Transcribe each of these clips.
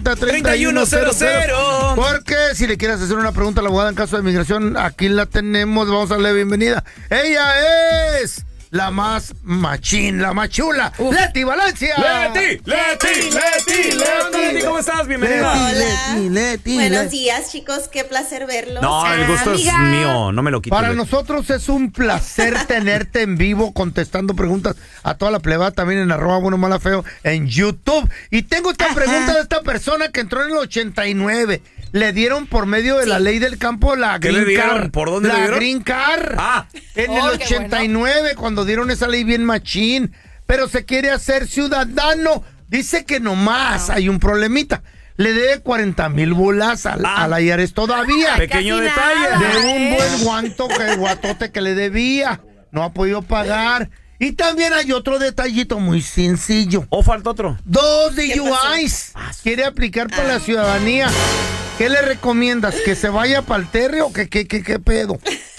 1-800-333-3100. Porque si le quieres hacer una pregunta a la abogada en caso de migración, aquí la tenemos. Vamos a darle bienvenida. Ella es la más machín, la más chula, Leti Valencia. Leti, ¿cómo estás? Bienvenida. Leti. Buenos días, chicos, qué placer verlos. No, el gusto es mío, no me lo quito. Para nosotros es un placer tenerte en vivo contestando preguntas a toda la plebada, también en @buenomala_feo en YouTube. Y tengo esta pregunta de esta persona que entró en el 89. Le dieron por medio de la ley del campo la Green Card. ¿Por dónde le dieron? La Green Card. En el 89, cuando dieron esa ley bien machín. Pero se quiere hacer ciudadano. Dice que nomás hay un problemita. Le debe 40,000 bolas a la IRS todavía. Pequeño detalle. De un buen guatote que le debía. No ha podido pagar. Y también hay otro detallito muy sencillo. Falta otro. 2 DUIs. Quiere aplicar para la ciudadanía. ¿Qué le recomiendas? ¿Que se vaya para el terre o qué pedo?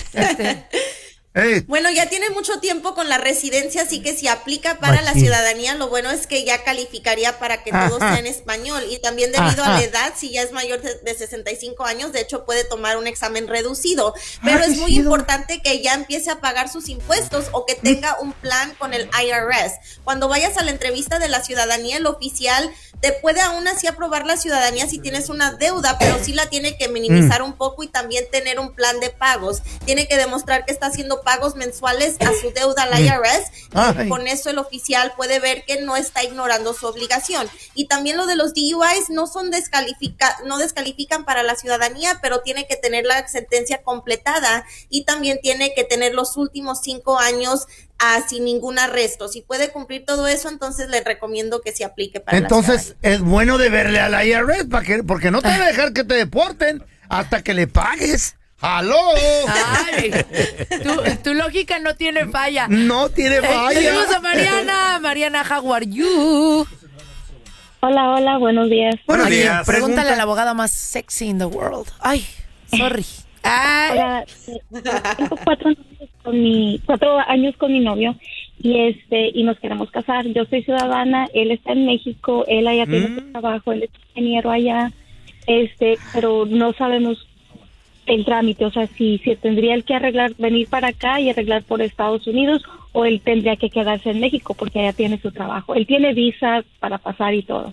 Bueno, ya tiene mucho tiempo con la residencia, así que si aplica para la ciudadanía, lo bueno es que ya calificaría para que todo sea en español. Y también debido a la edad, si ya es mayor de 65 años, de hecho puede tomar un examen reducido. Pero es muy importante que ya empiece a pagar sus impuestos o que tenga un plan con el IRS. Cuando vayas a la entrevista de la ciudadanía, el oficial te puede aún así aprobar la ciudadanía si tienes una deuda, pero sí la tiene que minimizar un poco y también tener un plan de pagos. Tiene que demostrar que está haciendo pagos mensuales a su deuda al IRS y con eso el oficial puede ver que no está ignorando su obligación. Y también lo de los DUIs no descalifican para la ciudadanía, pero tiene que tener la sentencia completada y también tiene que tener los últimos 5 años sin ningún arresto. Si puede cumplir todo eso, entonces le recomiendo que se aplique para Entonces es bueno deberle a la IRS porque no te va a dejar que te deporten hasta que le pagues. ¡Aló! Ay, tu lógica no tiene falla. No tiene falla. Tenemos a Mariana. Mariana, how are you? Hola, buenos días. Buenos días. Pregúntale a la abogada más sexy in the world. Ay, sorry. Hola, tengo 4 años con mi novio y nos queremos casar. Yo soy ciudadana, él está en México, él allá tiene su trabajo, él es ingeniero allá, pero no sabemos el trámite, o sea, si tendría él que venir para acá y arreglar por Estados Unidos, o él tendría que quedarse en México porque allá tiene su trabajo. Él tiene visa para pasar y todo.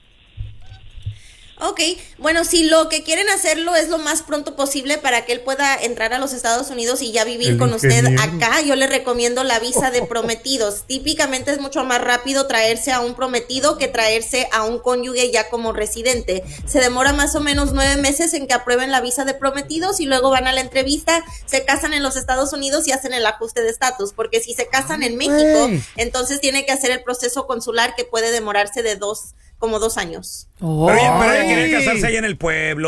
Ok, bueno, si lo que quieren hacerlo es lo más pronto posible para que él pueda entrar a los Estados Unidos y ya vivir con usted acá, yo le recomiendo la visa de prometidos. Típicamente es mucho más rápido traerse a un prometido que traerse a un cónyuge ya como residente. Se demora más o menos 9 meses en que aprueben la visa de prometidos y luego van a la entrevista, se casan en los Estados Unidos y hacen el ajuste de estatus, porque si se casan en México, entonces tiene que hacer el proceso consular que puede demorarse de 2 años. Pero ella quería casarse allá en el pueblo.